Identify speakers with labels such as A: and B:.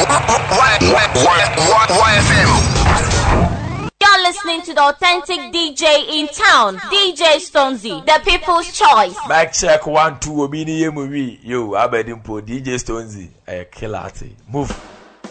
A: You're listening to the authentic DJ in town, DJ Stonesy, the people's choice.
B: Back check 1 2 Obini movie. Yo, Abedimpo, DJ Stonesy, a killer. Move.